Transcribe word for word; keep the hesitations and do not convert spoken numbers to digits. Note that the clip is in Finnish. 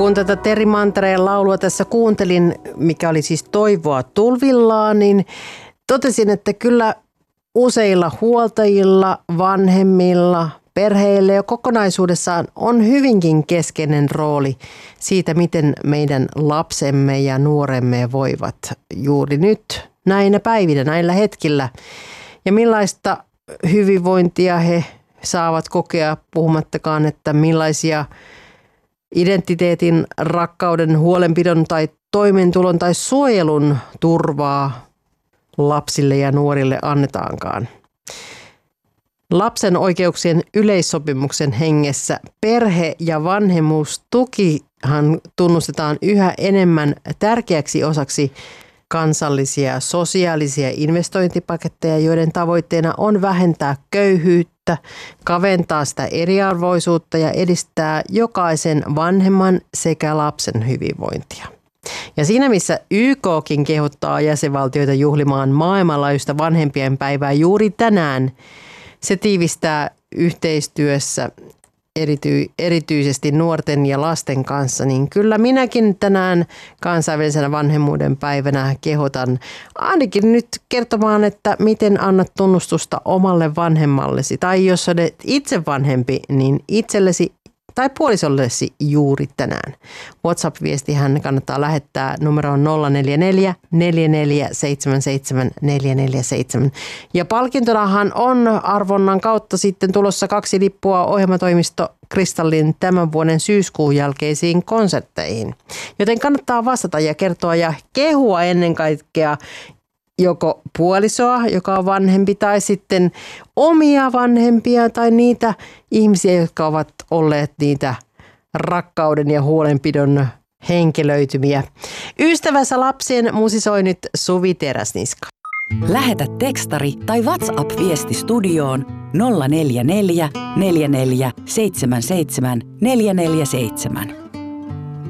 Kun tätä Terri Mantereen laulua tässä kuuntelin, mikä oli siis Toivoa tulvillaan, niin totesin, että kyllä useilla huoltajilla, vanhemmilla, perheillä ja kokonaisuudessaan on hyvinkin keskeinen rooli siitä, miten meidän lapsemme ja nuoremme voivat juuri nyt, näinä päivinä, näillä hetkillä. Ja millaista hyvinvointia he saavat kokea, puhumattakaan, että millaisia identiteetin, rakkauden, huolenpidon tai toimeentulon tai suojelun turvaa lapsille ja nuorille annetaankaan. Lapsen oikeuksien yleissopimuksen hengessä perhe- ja vanhemmuustukihan tunnustetaan yhä enemmän tärkeäksi osaksi kansallisia sosiaalisia investointipaketteja, joiden tavoitteena on vähentää köyhyyttä, kaventaa sitä eriarvoisuutta ja edistää jokaisen vanhemman sekä lapsen hyvinvointia. Ja siinä missä Y K:kin kehottaa jäsenvaltioita juhlimaan maailmanlaajuista vanhempien päivää juuri tänään, se tiivistää yhteistyössä erity, erityisesti nuorten ja lasten kanssa, niin kyllä minäkin tänään kansainvälisenä vanhemmuuden päivänä kehotan ainakin nyt kertomaan, että miten annat tunnustusta omalle vanhemmallesi. Tai jos olet itse vanhempi, niin itsellesi tai puolisollesi juuri tänään. WhatsApp-viestihän kannattaa lähettää numeroon nolla neljä neljä, neljä neljä seitsemän seitsemän, neljä neljä seitsemän. Ja palkintonahan on arvonnan kautta sitten tulossa kaksi lippua ohjelmatoimisto Kristallin tämän vuoden syyskuun jälkeisiin konsertteihin. Joten kannattaa vastata ja kertoa ja kehua ennen kaikkea joko puolisoa, joka on vanhempi, tai sitten omia vanhempia tai niitä ihmisiä, jotka ovat olleet niitä rakkauden ja huolenpidon henkilöitymiä. Ystävänsä lapsien musisoi nyt Suvi Teräsniska. Lähetä tekstari tai WhatsApp-viesti studioon nolla neljä neljä, neljä neljä seitsemän seitsemän, neljä neljä seitsemän.